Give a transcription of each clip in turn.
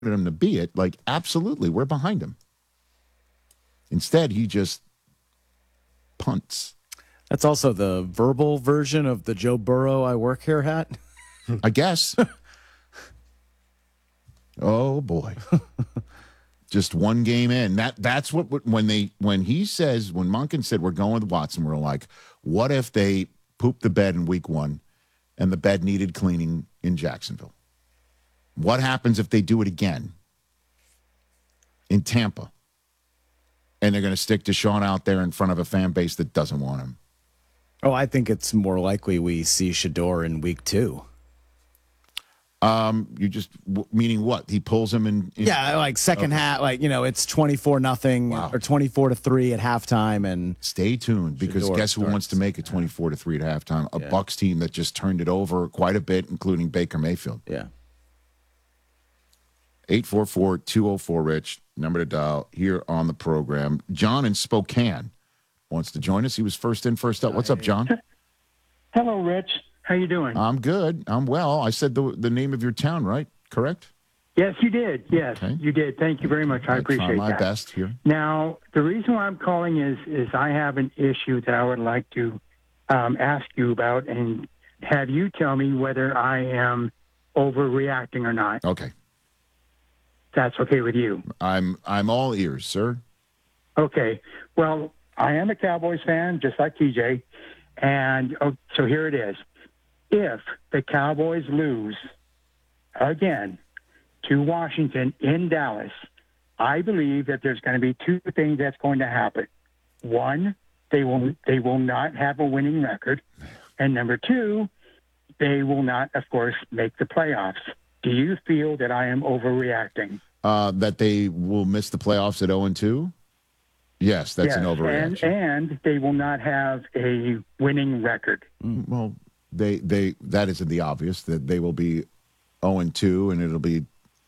him to be it, like, absolutely, we're behind him. Instead, he just punts. That's also the verbal version of the Joe Burrow I work here hat. I guess. Oh, boy. Just one game in. That's what when Monken said we're going with Watson, we're like, what if they pooped the bed in week 1 and the bed needed cleaning in Jacksonville? What happens if they do it again in Tampa? And they're going to stick Deshaun out there in front of a fan base that doesn't want him. Oh, I think it's more likely we see Shador in week 2. You just meaning what? He pulls him in yeah, like second half, like it's 24-0 or 24-3 at halftime, and stay tuned because Shador guess who wants to make it 24-3 at halftime? A Bucs team that just turned it over quite a bit, including Baker Mayfield. Yeah. 844-204-RICH, number to dial here on the program. John in Spokane wants to join us. He was first in, first up. What's up, John? Hello, Rich. How you doing? I'm good. I'm well. I said the name of your town, right? Correct? Yes, you did. Yes, okay. You did. Thank you very much. I appreciate that. My best here. Now, the reason why I'm calling is I have an issue that I would like to ask you about and have you tell me whether I am overreacting or not. Okay. That's okay with you. I'm all ears, sir. Okay. Well, I am a Cowboys fan, just like TJ. And so here it is. If the Cowboys lose again to Washington in Dallas, I believe that there's going to be two things that's going to happen. One, they will not have a winning record. And number two, they will not, of course, make the playoffs. Do you feel that I am overreacting? That they will miss the playoffs at 0-2? Yes, that's an overreaction. And they will not have a winning record. Well, that isn't the obvious, that they will be 0-2 and it'll be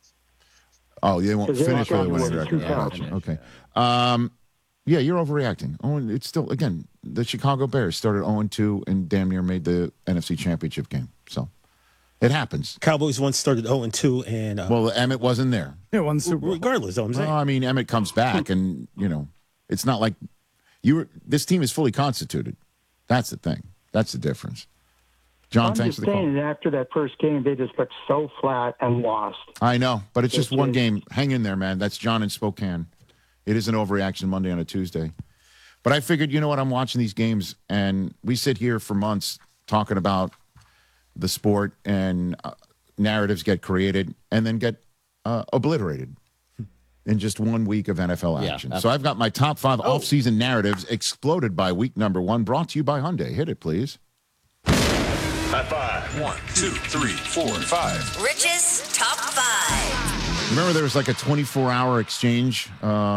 they won't finish with a winning record. Okay. Yeah, you're overreacting. It's still, again, the Chicago Bears started 0-2 and damn near made the NFC Championship game. So it happens. Cowboys once started 0-2 and well, Emmett wasn't there. Yeah, one Super Bowl. Regardless, though, I'm saying. Well, I mean, Emmett comes back and, it's not like this team is fully constituted. That's the thing. That's the difference. John, thanks for the call. I'm just saying, after that first game, they just looked so flat and lost. I know, but it's just one game. Hang in there, man. That's John in Spokane. It is an overreaction Monday on a Tuesday. But I figured, you know what, I'm watching these games, and we sit here for months talking about the sport, and narratives get created and then get obliterated in just 1 week of NFL action. So I've got my top 5 off-season narratives exploded by week number 1, brought to you by Hyundai. Hit it, please. High five. 1, 2, 3, 4, 5. Rich's top 5. Remember there was like a 24-hour exchange,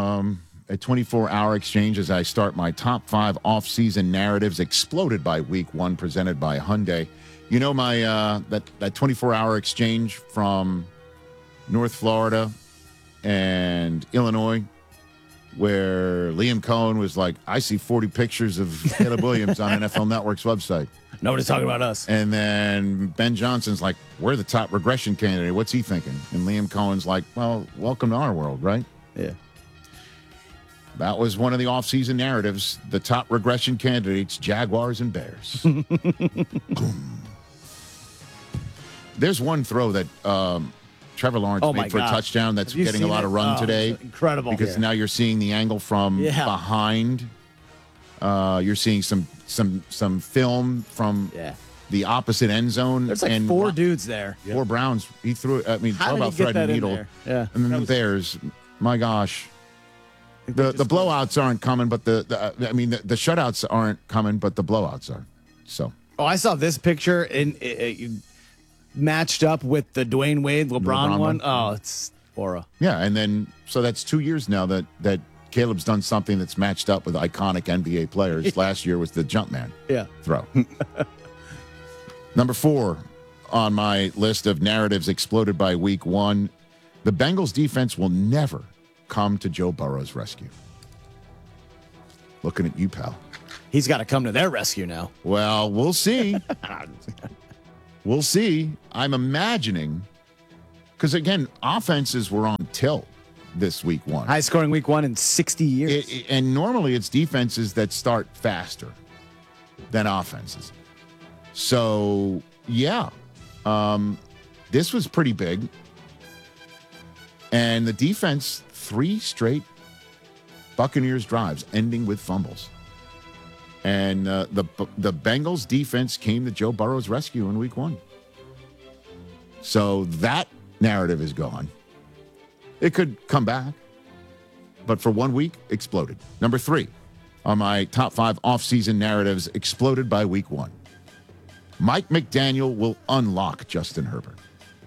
as I start my top 5 off-season narratives exploded by week 1, presented by Hyundai. You know my that 24-hour exchange from North Florida and Illinois, where Liam Cohen was like, I see 40 pictures of Caleb Williams on NFL Network's website. Nobody's talking about us. And then Ben Johnson's like, we're the top regression candidate. What's he thinking? And Liam Cohen's like, well, welcome to our world, right? Yeah. That was one of the offseason narratives. The top regression candidates, Jaguars and Bears. Boom. There's one throw that Trevor Lawrence made for a touchdown that's getting a lot of run today. Incredible. Because now you're seeing the angle from behind. You're seeing some film from the opposite end zone. There's like 4 dudes there. 4 Browns. He threw it. I mean, how about thread and needle. Yeah. And then the Bears, my gosh. The blowouts aren't coming, but the shutouts aren't coming, but the blowouts are. So. Oh, I saw this picture in matched up with the Dwayne Wade LeBron one. Oh, it's aura. Yeah, and then so that's 2 years now that Caleb's done something that's matched up with iconic NBA players. Last year was the Jumpman throw. Number 4 on my list of narratives exploded by week 1, the Bengals defense will never come to Joe Burrow's rescue. Looking at you, pal. He's got to come to their rescue now. Well, we'll see. We'll see. I'm imagining Because, again, offenses were on tilt this week one. High scoring week one in 60 years. And normally it's defenses that start faster than offenses. So, yeah, this was pretty big. And the defense, 3 straight Buccaneers drives ending with fumbles. And the Bengals defense came to Joe Burrow's rescue in week one. So that narrative is gone. It could come back, but for 1 week, exploded. Number 3 on my top 5 offseason narratives exploded by week one. Mike McDaniel will unlock Justin Herbert.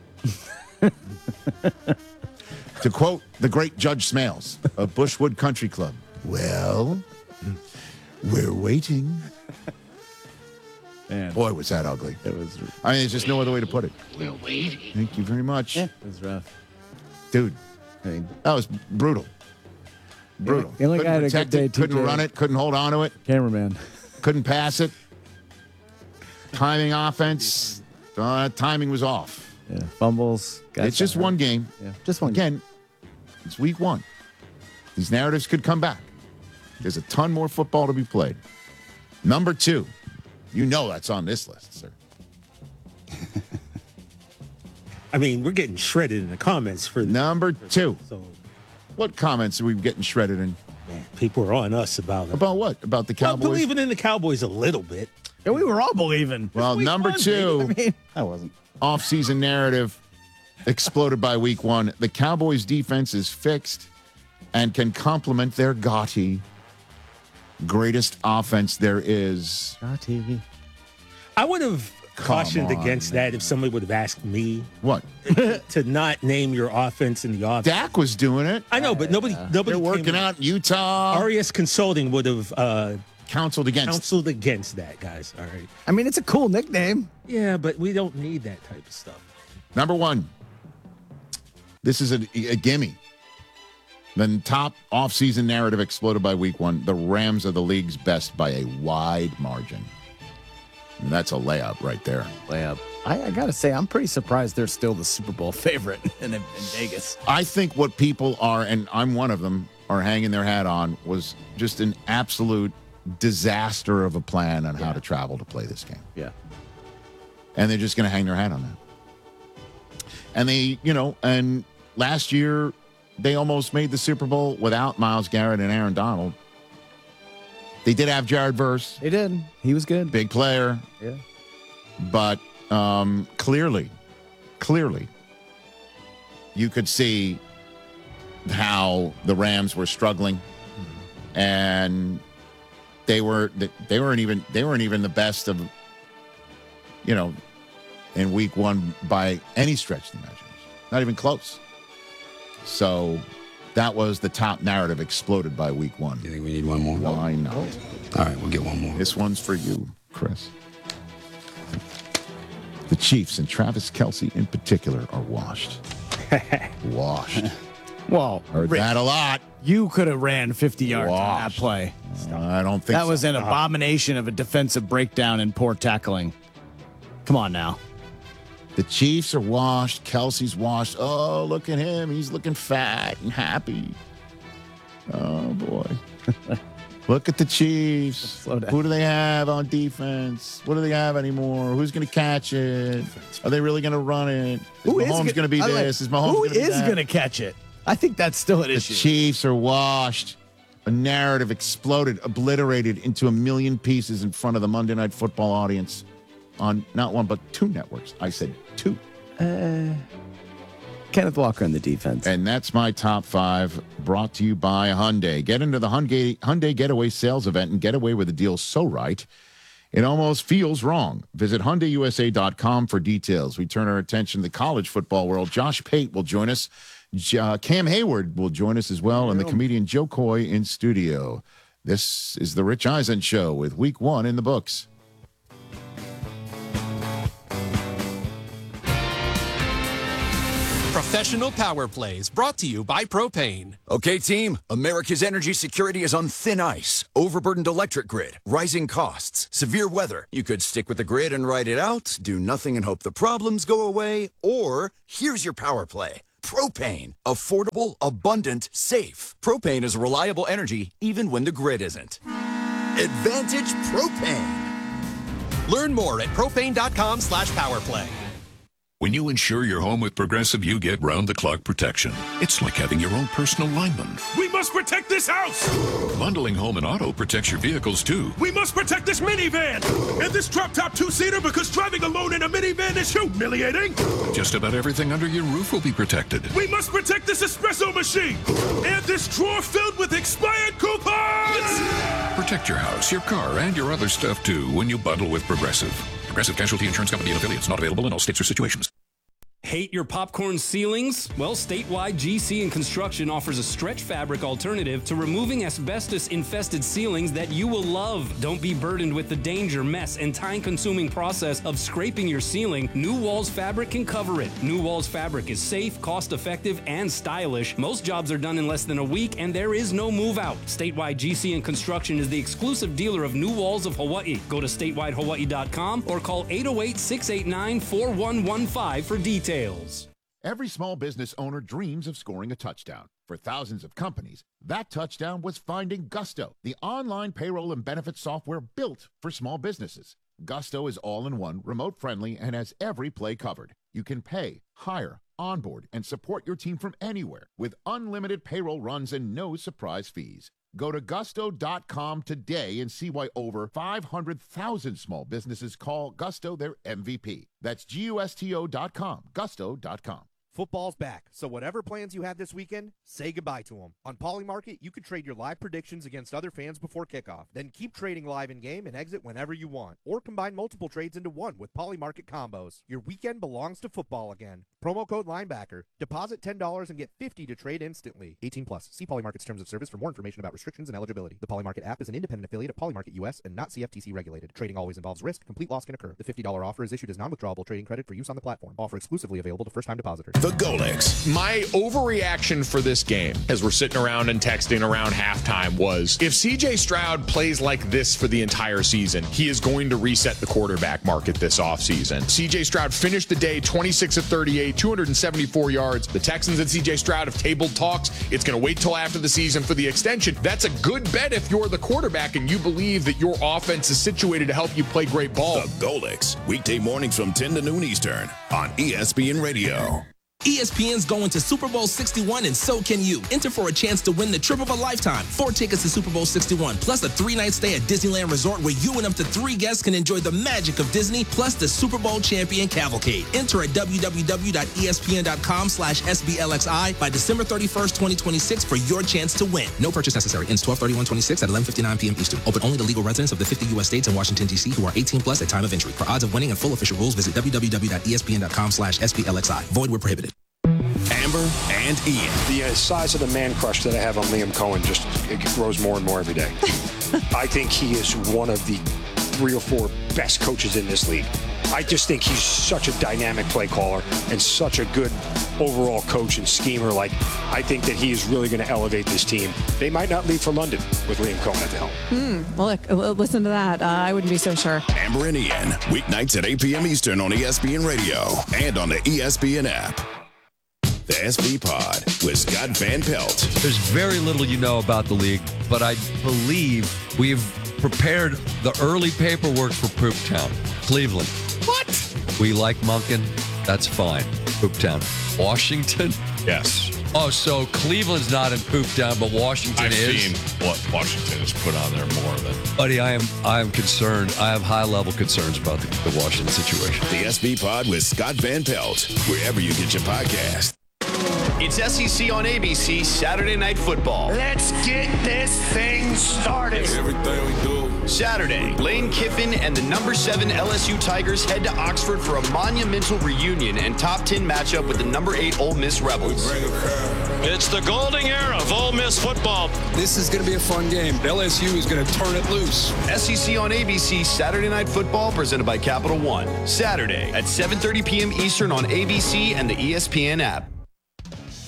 To quote the great Judge Smales of Bushwood Country Club, well, we're waiting. Man, Boy, was that ugly. it was There's just no other way to put it. We're waiting. Thank you very much. it was rough. Dude, I mean, that was brutal. Brutal. The only guy had a good protect day, it, couldn't TJ. run it, couldn't hold on to it, cameraman. couldn't pass it. Timing offense, timing was off. Yeah, fumbles. It's just one game. Yeah, just one game. Again, it's week one. These narratives could come back. There's a ton more football to be played. Number 2, you know that's on this list, sir. I mean, we're getting shredded in the comments for Number 2. So What comments are we getting shredded in? man, people are on us about it. About what? About the Well, Cowboys? believing in the Cowboys a little bit. Yeah, we were all believing. Well, Week number one, 2. I mean, I wasn't. Offseason narrative exploded by week one. The Cowboys defense is fixed and can complement their gaudy greatest offense there is. I would have cautioned on, against that if somebody would have asked me What? to not name your offense in the offense. Dak was doing it. I know, but nobody They're working out in Utah. RES Consulting would have Counseled against. counseled against that, guys. All right. I mean, it's a cool nickname. Yeah, but we don't need that type of stuff. Number 1. This is a gimme. The top offseason narrative exploded by week one. The Rams are the league's best by a wide margin. And that's a layup right there. Layup. I got to say, I'm pretty surprised they're still the Super Bowl favorite in Vegas. I think what people are, and I'm one of them, are hanging their hat on was just an absolute disaster of a plan on how to travel to play this game. Yeah. And they're just going to hang their hat on that. And they, and last year they almost made the Super Bowl without Myles Garrett and Aaron Donald. They did have Jared Verse, They did. He was good. big player, Yeah. but clearly, you could see how the Rams were struggling, and they weren't even the best of, in week one by any stretch of the imagination. Not even close. So that was the top narrative exploded by week one. You think we need one more? Why not? All right, we'll get one more. This one's for you, Chris. The Chiefs and Travis Kelce in particular are washed. Washed. Well, Heard Rick, that a lot. you could have ran 50 yards on that Washed. play. I don't think That so. was an abomination of a defensive breakdown and poor tackling. Come on now. The Chiefs are washed. Kelsey's washed. Oh, look at him. He's looking fat and happy. Oh, boy. Look at the Chiefs. Slow down. Who do they have on defense? What do they have anymore? Who's going to catch it? Are they really going to run it? Is Mahomes going to be by the way, this? Is Mahomes who going to be is that? going to catch it? I think that's still an The issue. Chiefs are washed. A narrative exploded, obliterated into a million pieces in front of the Monday Night Football audience on not one, but 2 networks. I said 2. Kenneth Walker in the defense. And that's my top 5 brought to you by Hyundai. Get into the Hyundai Getaway sales event and get away with a deal so right, it almost feels wrong. Visit HyundaiUSA.com for details. We turn our attention to the college football world. Josh Pate will join us. Cam Hayward will join us as well, and the comedian Joe Coy in studio. This is the Rich Eisen Show with week 1 in the books. Professional Power Plays, brought to you by Propane. Okay, team, America's energy security is on thin ice. Overburdened electric grid, rising costs, severe weather. You could stick with the grid and ride it out, do nothing and hope the problems go away, or here's your power play. Propane. Affordable, abundant, safe. Propane is reliable energy even when the grid isn't. Advantage Propane. Learn more at propane.com/powerplay. When you insure your home with Progressive, you get round-the-clock protection. It's like having your own personal lineman. We must protect this house! Bundling home and auto protects your vehicles, too. We must protect this minivan! And this drop-top two-seater, because driving alone in a minivan is humiliating! Just about everything under your roof will be protected. We must protect this espresso machine! And this drawer filled with expired coupons! Protect your house, your car, and your other stuff, too, when you bundle with Progressive. Progressive Casualty Insurance Company and affiliates. Not available in all states or situations. Hate your popcorn ceilings? Well, Statewide GC and Construction offers a stretch fabric alternative to removing asbestos-infested ceilings that you will love. Don't be burdened with the danger, mess, and time-consuming process of scraping your ceiling. New Walls Fabric can cover it. New Walls Fabric is safe, cost-effective, and stylish. Most jobs are done in less than a week, and there is no move-out. Statewide GC and Construction is the exclusive dealer of New Walls of Hawaii. Go to statewide.hawaii.com or call 808-689-4115 for details. Every small business owner dreams of scoring a touchdown. For thousands of companies, that touchdown was finding Gusto, the online payroll and benefits software built for small businesses. Gusto is all-in-one, remote-friendly, and has every play covered. You can pay, hire, onboard, and support your team from anywhere with unlimited payroll runs and no surprise fees. Go to gusto.com today and see why over 500,000 small businesses call Gusto their MVP. That's GUSTO.com, gusto.com. Football's back, so whatever plans you had this weekend, say goodbye to them. On Polymarket, you can trade your live predictions against other fans before kickoff. Then keep trading live in-game and exit whenever you want. Or combine multiple trades into one with Polymarket combos. Your weekend belongs to football again. Promo code linebacker. Deposit $10 and get $50 to trade instantly. 18 plus. See Polymarket's terms of service for more information about restrictions and eligibility. The Polymarket app is an independent affiliate of Polymarket US and not CFTC regulated. Trading always involves risk. Complete loss can occur. The $50 offer is issued as non-withdrawable trading credit for use on the platform. Offer exclusively available to first-time depositors. The Golix. My overreaction for this game, as we're sitting around and texting around halftime, was if CJ Stroud plays like this for the entire season, he is going to reset the quarterback market this offseason. CJ Stroud finished the day 26 of 38, 274 yards. The Texans and CJ Stroud have tabled talks. It's going to wait till after the season for the extension. That's a good bet if you're the quarterback and you believe that your offense is situated to help you play great ball. The Golix, weekday mornings from 10 to noon Eastern on ESPN Radio. ESPN's going to Super Bowl 61, and so can you. Enter for a chance to win the trip of a lifetime. 4 tickets to Super Bowl 61, plus a 3-night stay at Disneyland Resort where you and up to 3 guests can enjoy the magic of Disney, plus the Super Bowl champion cavalcade. Enter at www.espn.com/SBLXI by December 31st, 2026 for your chance to win. No purchase necessary. Ends 12/31/26 at 11:59 p.m. Eastern. Open only to legal residents of the 50 U.S. states and Washington, D.C. who are 18 plus at time of entry. For odds of winning and full official rules, visit www.espn.com/SBLXI. Void where prohibited. Amber and Ian. The size of the man crush that I have on Liam Cohen just it grows more and more every day. I think he is one of the 3 or 4 best coaches in this league. I just think he's such a dynamic play caller and such a good overall coach and schemer. Like, I think that he is really going to elevate this team. They might not leave for London with Liam Cohen at the helm. Well, look, listen to that. I wouldn't be so sure. Amber and Ian, weeknights at 8 p.m. Eastern on ESPN Radio and on the ESPN app. The SB Pod with Scott Van Pelt. There's very little you know about the league, but I believe we've prepared the early paperwork for Pooptown. Cleveland. What? We like Monken. That's fine. Pooptown. Washington? Yes. Oh, so Cleveland's not in Pooptown, but Washington I've is? seen what Washington has put on there more than... Buddy, I am concerned. I have high-level concerns about the Washington situation. The SB Pod with Scott Van Pelt, wherever you get your podcast. It's SEC on ABC Saturday Night Football. Let's get this thing started. Everything we do. Saturday, Lane Kiffin and the number 7 LSU Tigers head to Oxford for a monumental reunion and top 10 matchup with the number 8 Ole Miss Rebels. It's the golden era of Ole Miss football. This is going to be a fun game. LSU is going to turn it loose. SEC on ABC Saturday Night Football presented by Capital One. Saturday at 7:30 p.m. Eastern on ABC and the ESPN app.